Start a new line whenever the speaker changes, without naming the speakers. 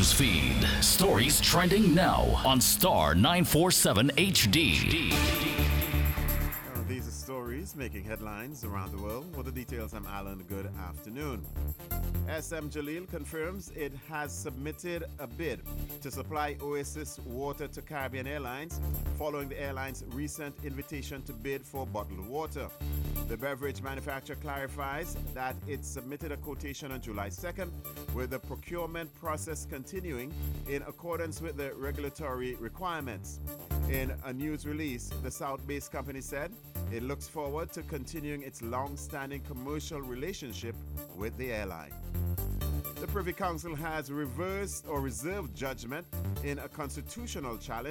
news feed. Stories trending now on Star 947 HD.
These are stories making headlines around the world. For the details, I'm Alan. Good afternoon. SM Jalil confirms it has submitted a bid to supply Oasis water to Caribbean Airlines following the airline's recent invitation to bid for bottled water. The beverage manufacturer clarifies that it submitted a quotation on July 2nd, with the procurement process continuing in accordance with the regulatory requirements. In a news release, the South-based company said it looks forward to continuing its long-standing commercial relationship with the airline. The Privy Council has reversed or reserved judgment in a constitutional challenge